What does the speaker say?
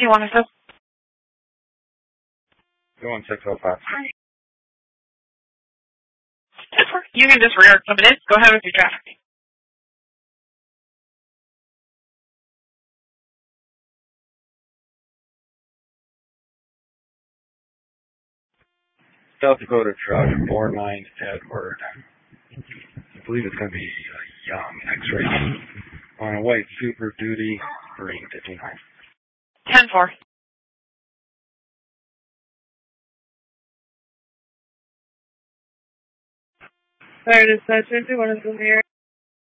You want us to? 21605. You can just rear coming in. Go ahead with your traffic. South Dakota truck, 49 Edward. I believe it's going to be a young X-ray. On a white Super Duty, green 59. 10-4. Sorry, dispatcher, 216 in the area.